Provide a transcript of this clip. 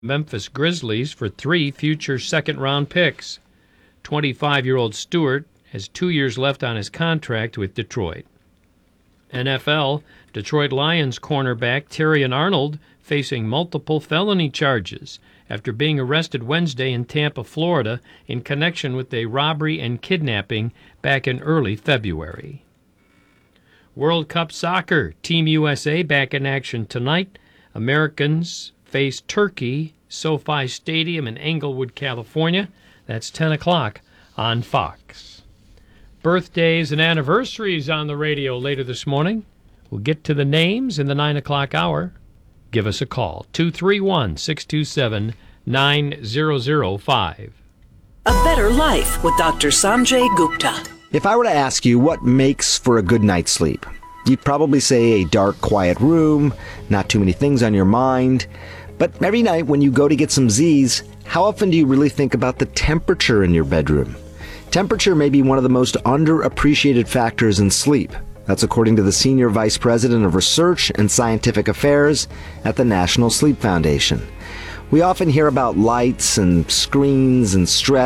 Memphis Grizzlies for 3 future second-round picks. 25-year-old Stewart has 2 years left on his contract with Detroit. NFL, Detroit Lions cornerback Terrion Arnold facing multiple felony charges after being arrested Wednesday in Tampa, Florida, in connection with a robbery and kidnapping back in early February. World Cup Soccer, Team USA back in action tonight. Americans face Turkey, SoFi Stadium in Englewood, California. That's 10 o'clock on Fox. Birthdays and anniversaries on the radio later this morning. We'll get to the names in the 9 o'clock hour. Give us a call, 231-627-9005. A Better Life with Dr. Sanjay Gupta. If I were to ask you what makes for a good night's sleep, you'd probably say a dark, quiet room, not too many things on your mind. But every night when you go to get some Z's, how often do you really think about the temperature in your bedroom? Temperature may be one of the most underappreciated factors in sleep. That's according to the Senior Vice President of Research and Scientific Affairs at the National Sleep Foundation. We often hear about lights and screens and stress.